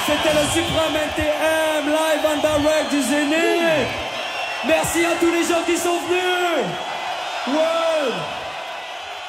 C'était le Supreme NTM live and direct du Zénith. Merci à tous les gens qui sont venus.